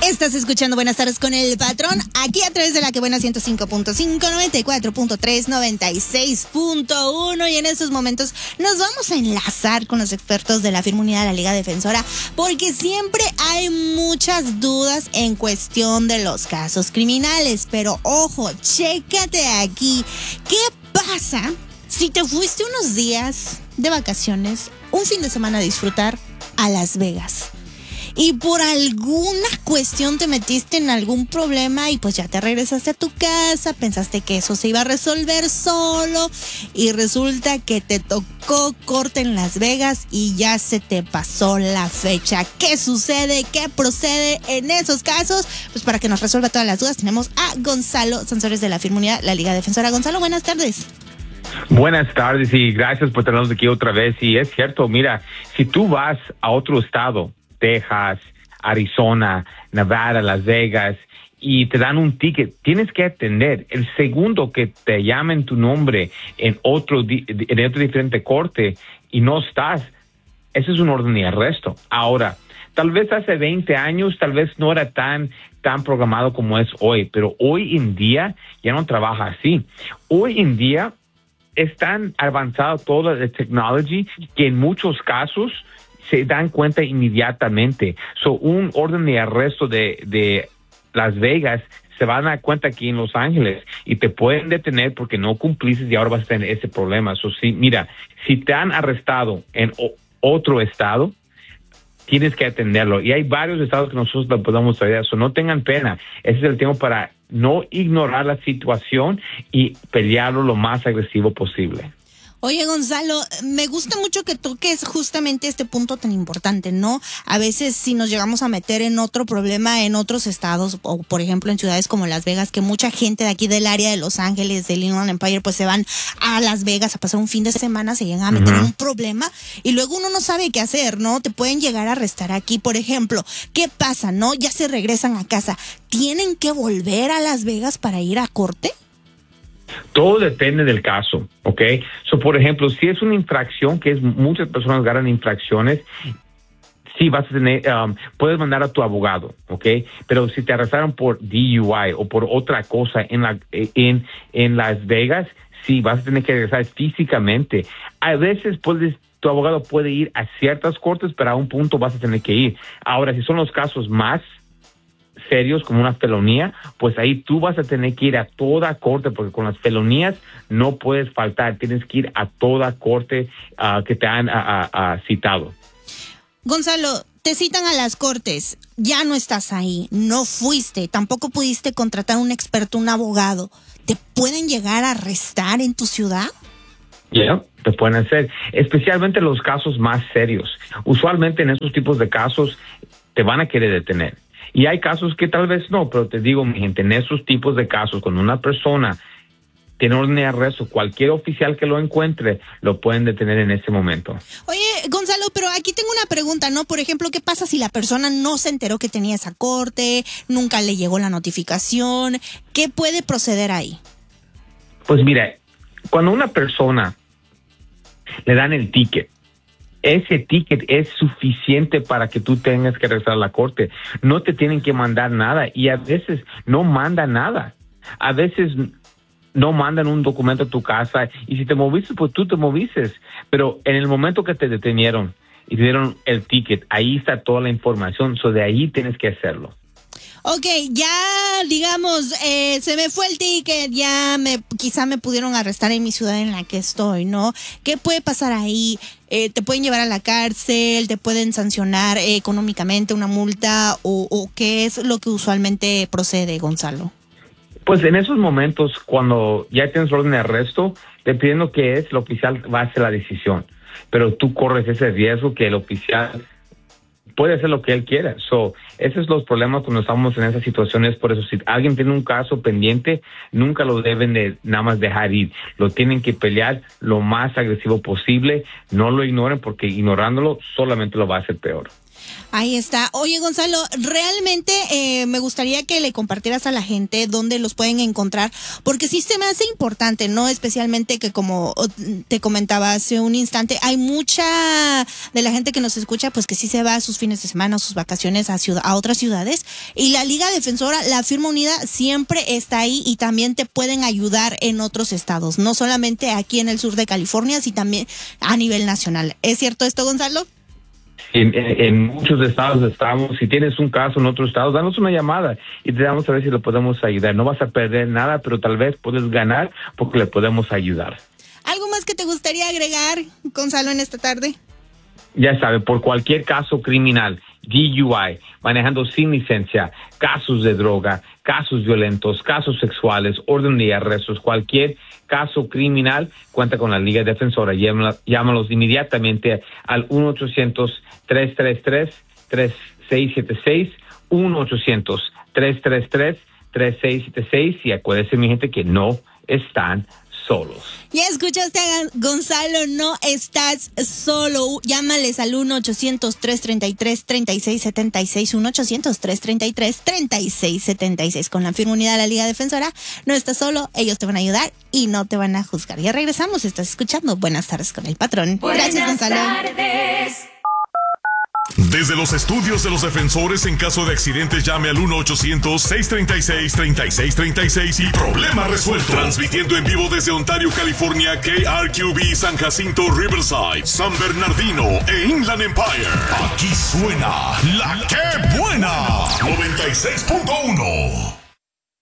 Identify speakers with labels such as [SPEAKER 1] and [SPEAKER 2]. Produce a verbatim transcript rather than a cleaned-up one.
[SPEAKER 1] Estás escuchando Buenas Tardes con el Patrón, aquí a través de la que buena ciento cinco punto cinco, noventa y cuatro punto tres, noventa y seis punto uno, y en estos momentos nos vamos a enlazar con los expertos de la firma unida de la Liga Defensora, porque siempre hay muchas dudas en cuestión de los casos criminales, pero ojo, chécate aquí, ¿qué pasa si te fuiste unos días de vacaciones, un fin de semana a disfrutar a Las Vegas? Y por alguna cuestión te metiste en algún problema y pues ya te regresaste a tu casa, pensaste que eso se iba a resolver solo y resulta que te tocó corte en Las Vegas y ya se te pasó la fecha. ¿Qué sucede? ¿Qué procede en esos casos? Pues para que nos resuelva todas las dudas tenemos a Gonzalo Sansores de la firma unida, la Liga Defensora. Gonzalo, buenas tardes.
[SPEAKER 2] Buenas tardes y gracias por tenernos aquí otra vez. Y es cierto, mira, si tú vas a otro estado, Texas, Arizona, Nevada, Las Vegas, y te dan un ticket, tienes que atender. El segundo que te llamen tu nombre en otro, en otro diferente corte y no estás, ese es un orden de arresto. Ahora, tal vez hace veinte años, tal vez no era tan, tan programado como es hoy, pero hoy en día ya no trabaja así. Hoy en día es tan avanzado toda la tecnología que en muchos casos se dan cuenta inmediatamente. So, un orden de arresto de, de Las Vegas se van a dar cuenta aquí en Los Ángeles y te pueden detener porque no cumpliste y ahora vas a tener ese problema. So, sí, mira, si te han arrestado en o, otro estado, tienes que atenderlo. Y hay varios estados que nosotros lo podemos traer. So, no tengan pena. Ese es el tiempo para no ignorar la situación y pelearlo lo más agresivo posible.
[SPEAKER 1] Oye, Gonzalo, me gusta mucho que toques justamente este punto tan importante, ¿no? A veces si nos llegamos a meter en otro problema en otros estados, o por ejemplo en ciudades como Las Vegas, que mucha gente de aquí del área de Los Ángeles, del Inland Empire, pues se van a Las Vegas a pasar un fin de semana, se llegan a meter uh-huh. en un problema y luego uno no sabe qué hacer, ¿no? Te pueden llegar a arrestar aquí, por ejemplo. ¿Qué pasa, no? Ya se regresan a casa. ¿Tienen que volver a Las Vegas para ir a corte?
[SPEAKER 2] Todo depende del caso, ¿ok? So, por ejemplo, si es una infracción, que es muchas personas ganan infracciones, sí vas a tener, um, puedes mandar a tu abogado, ¿ok? Pero si te arrestaron por D U I o por otra cosa en la en en Las Vegas, sí vas a tener que regresar físicamente. A veces puedes tu abogado puede ir a ciertas cortes, pero a un punto vas a tener que ir. Ahora, si son los casos más serios como una felonía, pues ahí tú vas a tener que ir a toda corte, porque con las felonías no puedes faltar, tienes que ir a toda corte uh, que te han uh, uh, citado.
[SPEAKER 1] Gonzalo, te citan a las cortes, ya no estás ahí, no fuiste, tampoco pudiste contratar un experto, un abogado. ¿Te pueden llegar a arrestar en tu ciudad?
[SPEAKER 2] Ya, yeah, te pueden hacer, especialmente los casos más serios. Usualmente en esos tipos de casos te van a querer detener. Y hay casos que tal vez no, pero te digo, mi gente, en esos tipos de casos, cuando una persona tiene orden de arresto, cualquier oficial que lo encuentre, lo pueden detener en ese momento.
[SPEAKER 1] Oye, Gonzalo, pero aquí tengo una pregunta, ¿no? Por ejemplo, ¿qué pasa si la persona no se enteró que tenía esa corte, nunca le llegó la notificación? ¿Qué puede proceder ahí?
[SPEAKER 2] Pues mira, cuando una persona le dan el ticket, ese ticket es suficiente para que tú tengas que regresar a la corte. No te tienen que mandar nada y a veces no mandan nada. A veces no mandan un documento a tu casa y si te moviste, pues tú te moviste. Pero en el momento que te detenieron y te dieron el ticket, ahí está toda la información. So de ahí tienes que hacerlo.
[SPEAKER 1] Ok, ya digamos, eh, se me fue el ticket, ya me, quizá me pudieron arrestar en mi ciudad en la que estoy, ¿no? ¿Qué puede pasar ahí? Eh, ¿Te pueden llevar a la cárcel? ¿Te pueden sancionar eh, económicamente una multa? O, ¿O qué es lo que usualmente procede, Gonzalo?
[SPEAKER 2] Pues en esos momentos, cuando ya tienes orden de arresto, dependiendo qué es, el oficial va a hacer la decisión. Pero tú corres ese riesgo que el oficial puede hacer lo que él quiera. So, esos son los problemas cuando estamos en esas situaciones. Por eso, si alguien tiene un caso pendiente, nunca lo deben de nada más dejar ir. Lo tienen que pelear lo más agresivo posible. No lo ignoren porque ignorándolo solamente lo va a hacer peor.
[SPEAKER 1] Ahí está. Oye, Gonzalo, realmente eh, me gustaría que le compartieras a la gente dónde los pueden encontrar, porque sí se me hace importante, ¿no? Especialmente que, como te comentaba hace un instante, hay mucha de la gente que nos escucha, pues que sí se va a sus fines de semana, a sus vacaciones a, ciudad, a otras ciudades, y la Liga Defensora, la Firma Unida, siempre está ahí y también te pueden ayudar en otros estados, no solamente aquí en el sur de California, sino también a nivel nacional. ¿Es cierto esto, Gonzalo?
[SPEAKER 2] En, en, en muchos estados estamos. Si tienes un caso en otro estado, danos una llamada y te vamos a ver si le podemos ayudar. No vas a perder nada, pero tal vez puedes ganar porque le podemos ayudar.
[SPEAKER 1] ¿Algo más que te gustaría agregar, Gonzalo, en esta tarde?
[SPEAKER 2] Ya sabe, por cualquier caso criminal, D U I, manejando sin licencia, casos de droga, casos violentos, casos sexuales, orden de arrestos, cualquier caso criminal, cuenta con la Liga Defensora. Llámalos, llámalos inmediatamente al uno ochocientos, tres tres tres, tres seis siete seis, uno ochocientos, tres tres tres, tres seis siete seis, y acuérdense, mi gente, que no están solos.
[SPEAKER 1] Ya escuchaste a Gonzalo, no estás solo. Llámales al uno ochocientos, tres tres tres, tres seis siete seis, uno ochocientos, tres tres tres, tres seis siete seis. Con la Firma Unida de la Liga Defensora, no estás solo, ellos te van a ayudar y no te van a juzgar. Ya regresamos, estás escuchando Buenas Tardes con el Patrón.
[SPEAKER 3] Buenas
[SPEAKER 1] Gracias, Gonzalo.
[SPEAKER 3] Tardes.
[SPEAKER 4] Desde los estudios de los defensores, en caso de accidentes, llame al uno ochocientos, seis tres seis, tres seis tres seis y problema resuelto. Transmitiendo en vivo desde Ontario, California, K R Q B, San Jacinto, Riverside, San Bernardino e Inland Empire. Aquí suena La Que Buena, noventa y seis punto uno.